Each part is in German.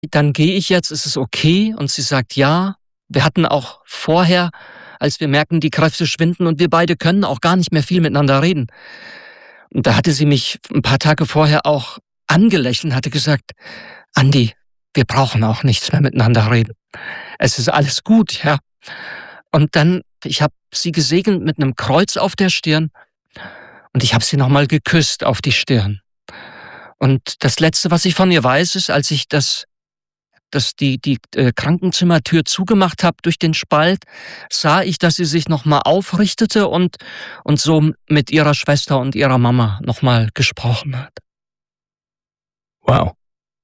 dann gehe ich jetzt, ist es okay? Und sie sagt, ja. Wir hatten auch vorher, als wir merken, die Kräfte schwinden und wir beide können auch gar nicht mehr viel miteinander reden. Und da hatte sie mich ein paar Tage vorher auch angelächelt und hatte gesagt, Andi, wir brauchen auch nichts mehr miteinander reden. Es ist alles gut, ja. Und dann, ich habe sie gesegnet mit einem Kreuz auf der Stirn und ich habe sie nochmal geküsst auf die Stirn. Und das Letzte, was ich von ihr weiß, ist, als ich die Krankenzimmertür zugemacht habe durch den Spalt, sah ich, dass sie sich nochmal aufrichtete und so mit ihrer Schwester und ihrer Mama nochmal gesprochen hat. Wow.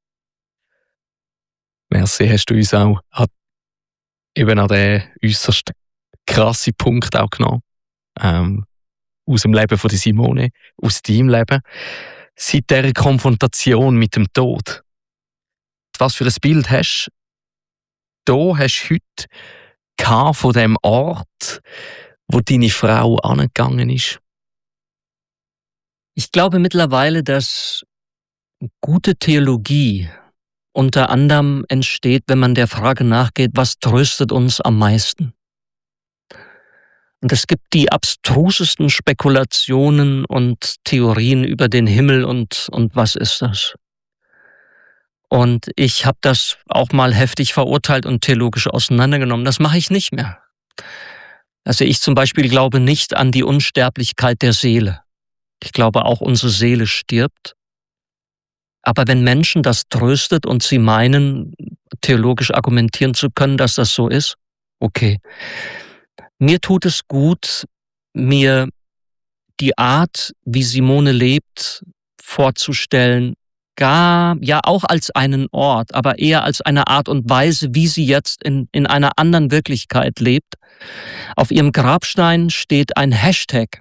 Merci, hast du uns auch eben an den äußerst krassen Punkt auch genommen. Aus dem Leben von Simone, aus deinem Leben. Seit dieser Konfrontation mit dem Tod. Was für ein Bild hast du heute von dem Ort, wo deine Frau angegangen ist? Ich glaube mittlerweile, dass gute Theologie unter anderem entsteht, wenn man der Frage nachgeht, was tröstet uns am meisten? Und es gibt die abstrusesten Spekulationen und Theorien über den Himmel und was ist das? Und ich habe das auch mal heftig verurteilt und theologisch auseinandergenommen. Das mache ich nicht mehr. Also ich zum Beispiel glaube nicht an die Unsterblichkeit der Seele. Ich glaube auch, unsere Seele stirbt. Aber wenn Menschen das tröstet und sie meinen, theologisch argumentieren zu können, dass das so ist, okay. Mir tut es gut, mir die Art, wie Simone lebt, vorzustellen, ja auch als einen Ort, aber eher als eine Art und Weise, wie sie jetzt in einer anderen Wirklichkeit lebt. Auf ihrem Grabstein steht ein Hashtag.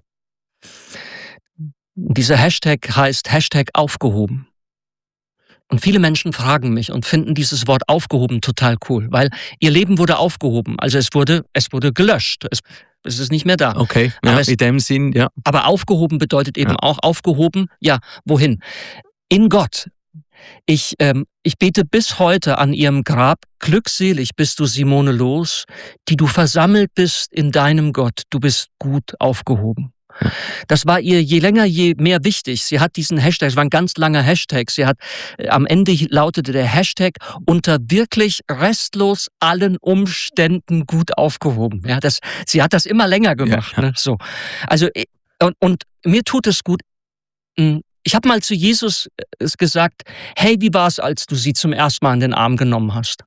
Dieser Hashtag heißt Hashtag aufgehoben. Und viele Menschen fragen mich und finden dieses Wort aufgehoben total cool, weil ihr Leben wurde aufgehoben. Also es wurde gelöscht. Es ist nicht mehr da. Okay, ja, in dem Sinn, ja. Aber aufgehoben bedeutet eben auch aufgehoben, ja, wohin? In Gott. Ich bete bis heute an ihrem Grab, glückselig bist du, Simone Loos, die du versammelt bist in deinem Gott. Du bist gut aufgehoben. Das war ihr je länger, je mehr wichtig. Sie hat diesen Hashtag, es war ein ganz langer Hashtag. Sie hat, am Ende lautete der Hashtag unter wirklich restlos allen Umständen gut aufgehoben. Ja, sie hat das immer länger gemacht. Ja. Ne? So. Also, und mir tut es gut. Ich habe mal zu Jesus gesagt, hey, wie war es, als du sie zum ersten Mal in den Arm genommen hast?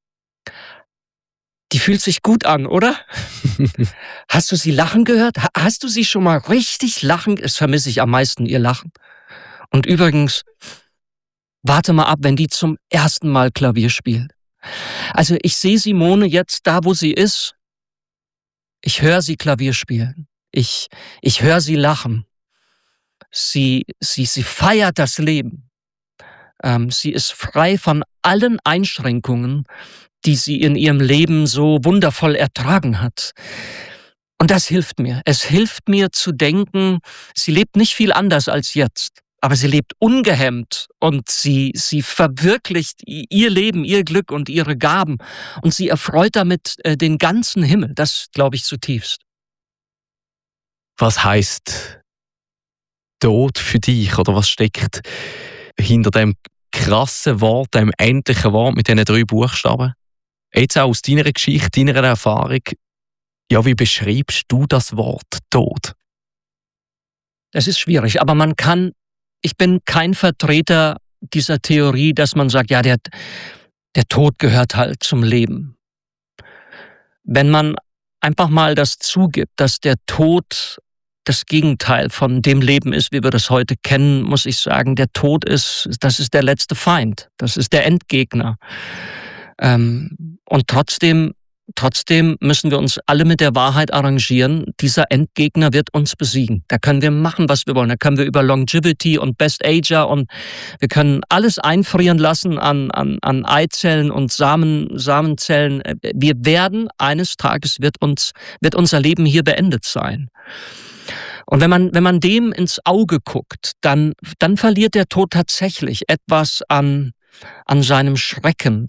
Die fühlt sich gut an, oder? Hast du sie lachen gehört? Hast du sie schon mal richtig lachen? Das vermisse ich am meisten, ihr Lachen. Und übrigens, warte mal ab, wenn die zum ersten Mal Klavier spielt. Also ich sehe Simone jetzt da, wo sie ist. Ich höre sie Klavier spielen. Ich höre sie lachen. Sie feiert das Leben. Sie ist frei von allen Einschränkungen, die sie in ihrem Leben so wundervoll ertragen hat. Und das hilft mir. Es hilft mir zu denken, sie lebt nicht viel anders als jetzt, aber sie lebt ungehemmt und sie verwirklicht ihr Leben, ihr Glück und ihre Gaben und sie erfreut damit den ganzen Himmel. Das glaube ich zutiefst. Was heißt Tod für dich oder was steckt hinter dem krassen Wort, dem endlichen Wort mit diesen 3 Buchstaben? Jetzt auch aus deiner Geschichte, deiner Erfahrung, ja, wie beschreibst du das Wort Tod? Das ist schwierig, aber ich bin kein Vertreter dieser Theorie, dass man sagt, ja, der Tod gehört halt zum Leben. Wenn man einfach mal das zugibt, dass der Tod das Gegenteil von dem Leben ist, wie wir das heute kennen, muss ich sagen, der Tod das ist der letzte Feind, das ist der Endgegner. Und trotzdem müssen wir uns alle mit der Wahrheit arrangieren. Dieser Endgegner wird uns besiegen. Da können wir machen, was wir wollen. Da können wir über Longevity und Best Ager und wir können alles einfrieren lassen an Eizellen und Samenzellen. Wir werden eines Tages wird unser Leben hier beendet sein. Und wenn man dem ins Auge guckt, dann verliert der Tod tatsächlich etwas an an seinem Schrecken,